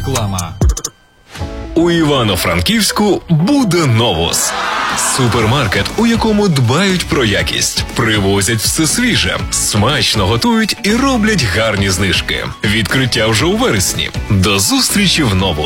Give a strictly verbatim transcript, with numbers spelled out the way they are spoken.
Реклама. У Івано-Франківську буде Новус. Супермаркет, у якому дбають про якість, привозять все свіже, смачно готують і роблять гарні знижки. Відкриття вже у вересні. До зустрічі в Новус.